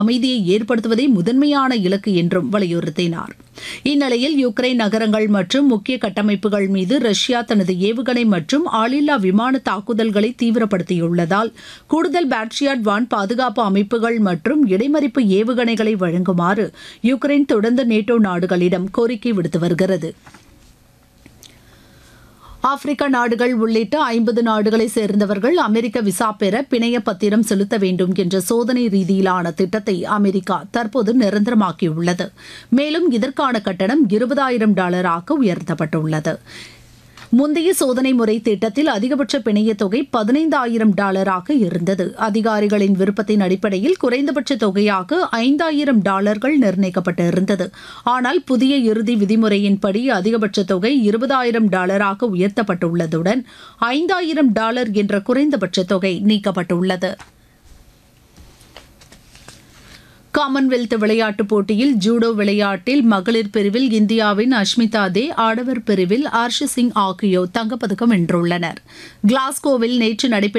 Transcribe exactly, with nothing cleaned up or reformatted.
அமைதியை ஏற்படுத்துவதே முதன்மையான இலக்கு என்றும் வலியுறுத்தினார். இந்நிலையில் யுக்ரைன் நகரங்கள் மற்றும் முக்கிய கட்டமைப்புகள் மீது ரஷ்யா தனது ஏவுகணை மற்றும் ஆளில்லா விமான தாக்குதல்களை தீவிரப்படுத்தியுள்ளதால் கூடுதல் பேட்ரியாட் வான் பாதுகாப்பு அமைப்புகள் மற்றும் இடைமறிப்பு ஏவுகணைகளை வழங்குமாறு யுக்ரைன் தொடர்ந்து நேட்டோ நாடுகளிடம் கோரிக்கை விடுத்து வருகிறது. ஆப்பிரிக்க நாடுகள் உள்ளிட்ட ஐம்பது நாடுகளை சேர்ந்தவர்கள் அமெரிக்க விசா பெற பிணைய பத்திரம் செலுத்த வேண்டும் என்ற சோதனை ரீதியிலான திட்டத்தை அமெரிக்கா தற்போது நிரந்தரமாக்கியுள்ளது. மேலும் இதற்கான கட்டணம் இருபதாயிரம் டாலராக உயர்த்தப்பட்டுள்ளது. முந்தைய சோதனை முறை திட்டத்தில் அதிகபட்ச பிணைய தொகை பதினைந்தாயிரம் டாலராக இருந்தது. அதிகாரிகளின் விருப்பத்தின் அடிப்படையில் குறைந்தபட்ச தொகையாக ஐந்தாயிரம் டாலர்கள் நிர்ணயிக்கப்பட்டிருந்தது. ஆனால் புதிய இறுதி விதிமுறையின்படி அதிகபட்ச தொகை இருபதாயிரம் டாலராக உயர்த்தப்பட்டுள்ளதுடன் ஐந்தாயிரம் டாலர் என்ற குறைந்தபட்ச தொகை நீக்கப்பட்டுள்ளது. காமன்வெல்த் விளையாட்டுப் போட்டியில் ஜூடோ விளையாட்டில் மகளிர் பிரிவில் இந்தியாவின் அஷ்மிதா தே, ஆடவர் பிரிவில் ஹர்ஷ் சிங் ஆகியோர் தங்கப்பதக்கம் வென்றுள்ளனர். கிளாஸ்கோவில் நேற்று நடைபெற்ற